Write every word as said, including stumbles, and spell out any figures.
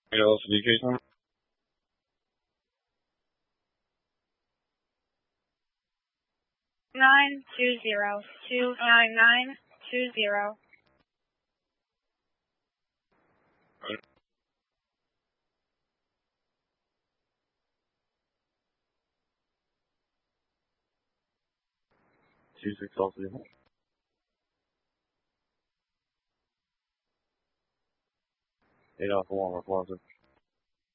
Eight L C D case number. Nine two zero two nine nine two zero. Two six L C D. Eight Alpha One, we're closet.